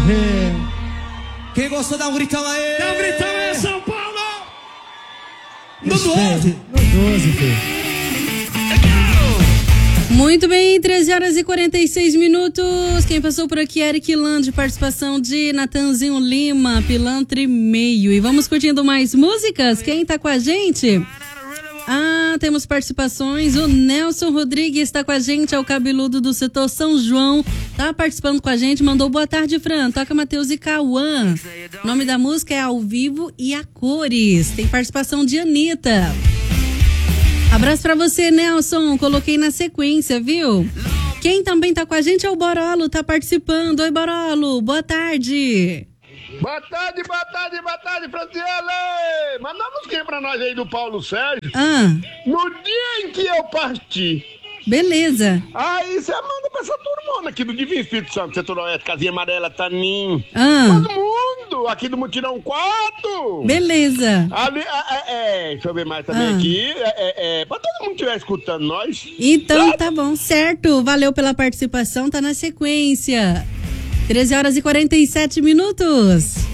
Quem gostou, dá um gritão aí. Dá um gritão aí, São Paulo. No 12. No 12, filho. Muito bem, 13 horas e 46 minutos. Quem passou por aqui é Eric Land, participação de Natanzinho Lima, Pilantra e Meio. E vamos curtindo mais músicas? Quem tá com a gente? Temos participações. O Nelson Rodrigues está com a gente, é o cabeludo do setor São João. Tá participando com a gente, mandou boa tarde, Fran. Toca Matheus e Cauã. O nome da música é Ao Vivo e a Cores. Tem participação de Anitta. Abraço pra você, Nelson. Coloquei na sequência, viu? Quem também tá com a gente é o Borolo, tá participando. Oi, Borolo, boa tarde. Boa tarde, Franciele! Manda uma musiquinha pra nós aí do Paulo Sérgio. No dia em que eu parti. Beleza. Aí você manda pra essa turma aqui do Divino Espírito Santo, Setor Oeste, Casinha Amarela, Tanim. Todo mundo aqui do Mutirão 4. Beleza. Ali, deixa eu ver mais também aqui. Pra todo mundo que estiver escutando nós. Então tá bom, certo. Valeu pela participação, tá na sequência. 13 horas e 47 minutos.